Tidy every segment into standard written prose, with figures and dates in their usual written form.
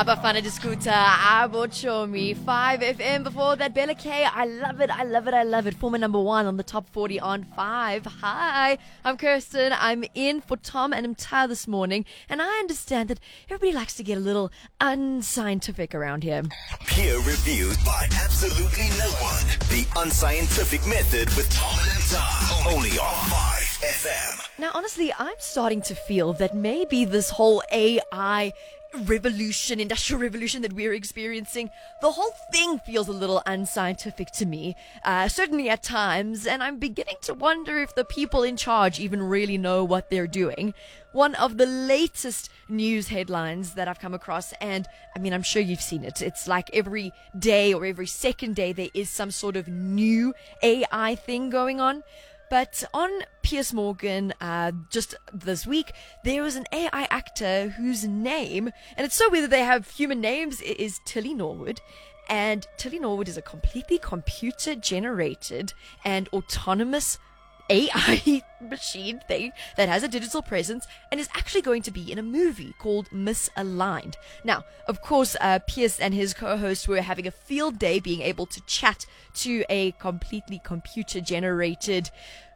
Abafana Discuta, Abochomi, 5FM. Before that, Bella K. I love it, I love it, I love it. Former number 1 on the top 40 on 5. Hi, I'm Kirsten. I'm in for Tom and Mta this morning. And I understand that everybody likes to get a little unscientific around here. Peer reviewed by absolutely no one. The Unscientific Method with Tom and Mta. Only on 5FM. Now, honestly, I'm starting to feel that maybe this whole AI revolution, industrial revolution that we're experiencing, the whole thing feels a little unscientific to me, certainly at times, and I'm beginning to wonder if the people in charge even really know what they're doing. One of the latest news headlines that I've come across, and I mean, I'm sure you've seen it, it's like every day or every second day there is some sort of new AI thing going on. But on Piers Morgan, just this week, there was an AI actor whose name, and it's so weird that they have human names, is Tilly Norwood. And Tilly Norwood is a completely computer-generated and autonomous AI machine thing that has a digital presence and is actually going to be in a movie called Misaligned. Now, of course, Piers and his co-host were having a field day being able to chat to a completely computer-generated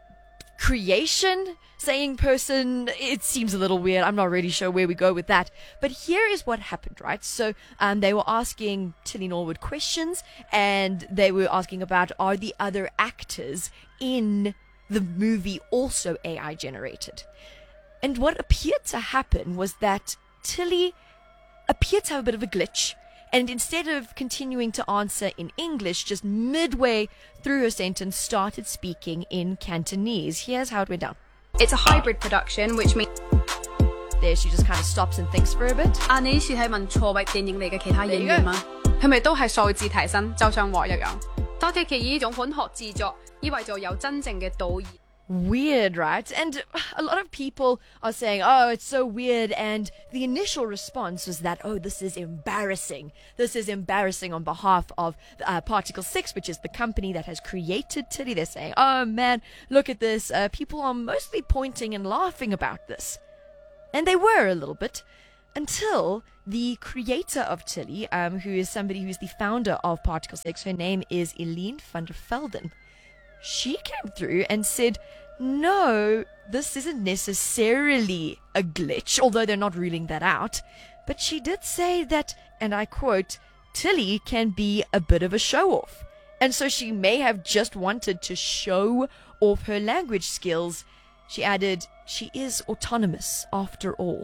creation saying person. It seems a little weird. I'm not really sure where we go with that. But here is what happened, right? So they were asking Tilly Norwood questions, and they were asking about, are the other actors in the movie also AI generated? And what appeared to happen was that Tilly appeared to have a bit of a glitch, and instead of continuing to answer in English, just midway through her sentence started speaking in Cantonese. Here's how it went down. It's a hybrid production, which means There she just kind of stops and thinks for a bit. 你呢次係問錯位電影嚟嘅其他演員嗎？係咪都係數字提升，就像我一樣？多謝其呢種本學製作，以為就有真正嘅導演。 Weird, right? And a lot of people are saying, oh, it's so weird. And the initial response was that, oh, this is embarrassing. This is embarrassing on behalf of Particle 6, which is the company that has created Tilly. They're saying, oh, man, look at this. People are mostly pointing and laughing about this. And they were a little bit. Until the creator of Tilly, who is somebody who's the founder of Particle 6, her name is Eileen van der Velden. She came through and said, no, this isn't necessarily a glitch, although they're not ruling that out. But she did say that, and I quote, Tilly can be a bit of a show-off. And so she may have just wanted to show off her language skills. She added, she is autonomous after all.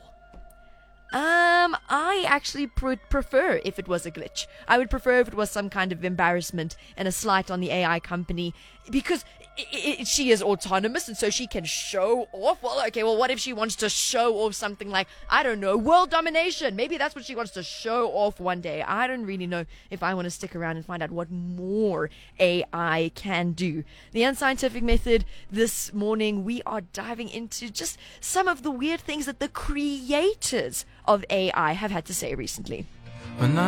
I actually prefer if it was a glitch. I would prefer if it was some kind of embarrassment and a slight on the AI company, because she is autonomous and so she can show off. Well, okay, well, what if she wants to show off something like, I don't know, world domination? Maybe that's what she wants to show off one day. I don't really know if I want to stick around and find out what more AI can do. The Unscientific Method this morning, we are diving into just some of the weird things that the creators of AI have had to say recently.